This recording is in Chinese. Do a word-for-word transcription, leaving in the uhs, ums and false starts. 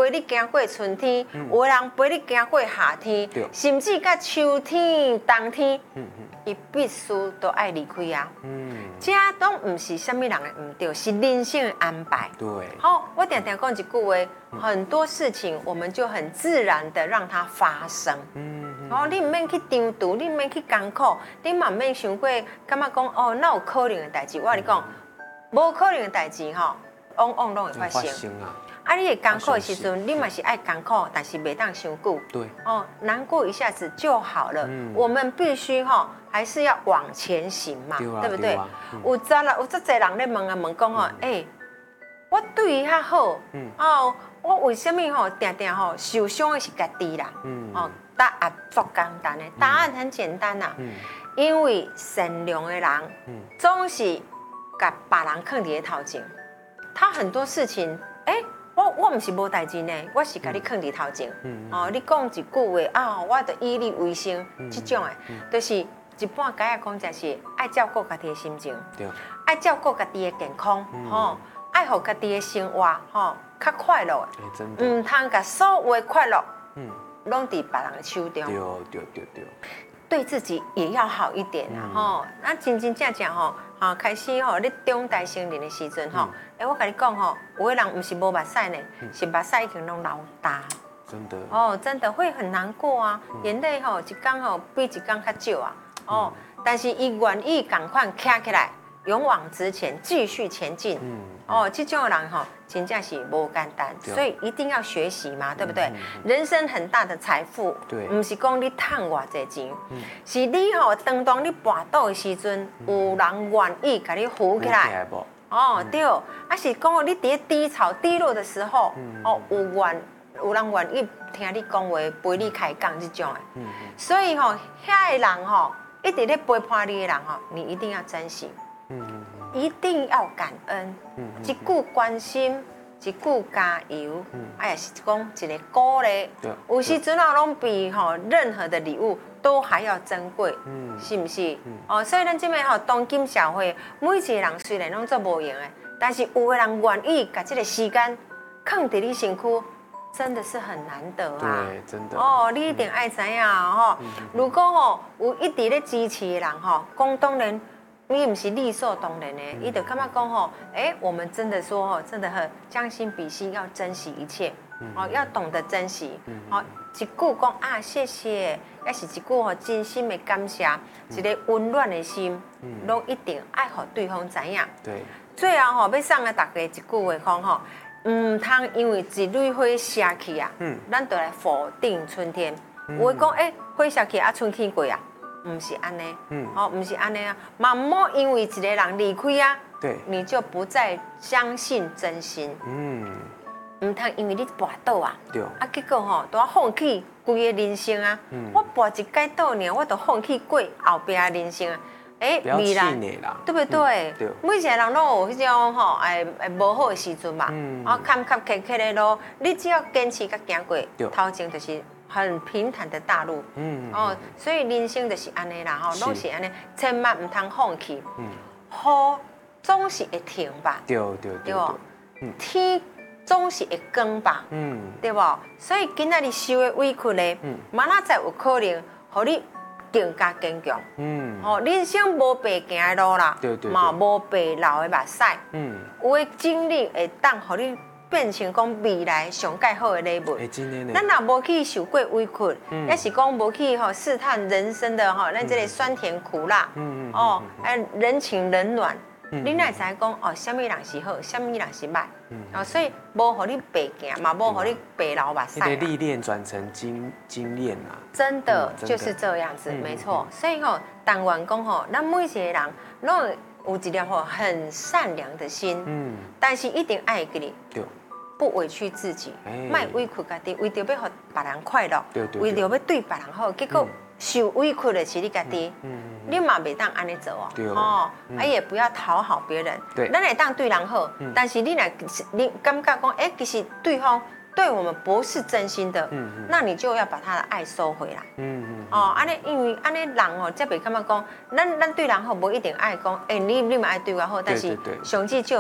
陪你行过春天，有的人陪你行过夏天，甚至到秋天、冬天，伊必须都爱离开啊。这都不是什么人的唔对，是人生的安排。 对， 好，我常常讲一句话，很多事情我们就很自然的让它发生。嗯，哦，你唔免去张图，你唔免去艰苦，你嘛唔免想过，感觉讲哦，那有可能的代志。我跟你讲，无可能的代志吼，往往拢会发生。啊，啊，你会艰苦的时阵，你嘛是爱艰苦，但是袂当伤久。 对， 哦，难过一下子就好了。嗯，我们必须哈。还是要往前行嘛，对, 啊对不对？对啊嗯、有真啦，有这侪人咧问啊问讲吼，哎、嗯欸，我对伊较好，嗯、哦，我为什么吼定定吼受伤的是家己啦？嗯、哦，答案足简单的，答案很简单呐、啊，嗯、因为善良的人，嗯、总是把别人放伫头前，他很多事情，哎、欸。我我唔是无代志呢，我是甲你放伫头前。嗯、哦，你讲一句话啊，我就以你为生，这种的，嗯、就是一半解啊讲，就是爱照顾家己的心情，对，爱照顾家己的健康，吼、嗯，爱互家己的生活，吼，较快乐。哎、欸，真的。唔通甲所有的快乐，嗯，拢伫别人的手中。对对对对。对自己也要好一点啊，吼、嗯，那真真正正吼。啊，开始吼，你中大成人的时阵吼，哎，我跟你讲吼，有的人不是无目屎呢，是目屎已经拢流大。真的。哦，真的会很难过啊，眼泪吼一天吼比一天较少啊。哦，但是伊愿意赶快站起来，勇往直前，继续前进。嗯。哦，这种人吼，真正是无简单，所以一定要学习嘛，对不对？人生很大的财富，对，不是讲你赚偌济钱，是你吼，当当你跋倒的时阵，有人愿意给你扶起来。哦，对，啊是讲你伫低潮、低落的时候，哦，有愿有人愿意听你讲话，陪你开讲这种的。所以吼，遐个人吼，一直咧陪伴你的人吼，你一定要珍惜。嗯。一定要感恩，嗯、一句关心，一句加油，嗯、哎呀，是讲一个鼓励。有时阵啊，拢比吼任何的礼物都还要珍贵，嗯、是不是？嗯、哦，所以咱这边吼，当今社会，每一个人虽然拢做无用的，但是有的人愿意把这个时间放在你身躯，真的是很难得啊。 对，真的。 哦，你一定爱知影吼，嗯、如果吼有一直咧支持的人吼，讲当然。你不是理所当然的，伊就感觉讲吼，哎，我们真的说吼，真的很将心比心，要珍惜一切，哦，要懂得珍惜，哦，一句讲啊谢谢，也是一句吼真心的感谢，一个温暖的心，拢一定爱互对方知影。对，最后吼要送给大家一句话讲吼，唔通因为一蕊花谢去啊，嗯，咱就来否定春天。有的讲哎，花谢去啊，春天过啊。不是安尼，嗯，哦，不是安尼啊，嘛莫因为一个人离开啊，对，你就不再相信真心，嗯，唔通因为你跋倒啊，对，啊，结果吼都要放弃规个人生啊，嗯，我跋一届倒呢，我都放弃过后边的人生啊，哎，未来，对不对？对，每一个人都有迄种吼，哎哎无好的时阵嘛，嗯，啊，坎坎坷坷的路，你只要坚持甲行过，头前就是。很平坦的大路，嗯哦，所以人生就是安尼啦，吼，拢是安尼，千万唔通放弃。嗯，雨总是会停吧？对对对，嗯，天总是会光吧？嗯，对不？所以今仔日受的委屈咧，嗯，明仔载有可能，互你更加坚强。嗯，哦，人生无白行的路啦，对对，嘛无白流的目屎。嗯，有的经历会当互你。变成讲未来上介好的礼物，咱若无去受过委屈，嗯、也是讲无去吼试探人生的吼，咱这个酸甜苦辣，嗯、哦，哎人情冷暖，嗯、你哪会知讲哦，什么人是好，什么人是歹，嗯、哦，所以无互你白行，嘛无互你白流目屎。 你的历练转成经经验啊， 真的、嗯、就是这样子，嗯、没错。所以吼，但愿讲吼，咱每一个人拢有一条吼很善良的心，嗯，但是一定爱给你。对。不委屈自己，卖委屈家己，为着要让别人快乐，为着要对别人好，结果受委屈的是你家己，你嘛袂当安尼做哦，哦，啊也不要讨好别人，咱会当对人好，但是你若你感觉讲，哎，其实对方对我们不是真心的，那你就要把他的爱收回来，哦，安尼因为安尼人哦，才袂感觉讲，咱咱对人好，无一定爱讲，哎，你你嘛爱对我好，但是上至就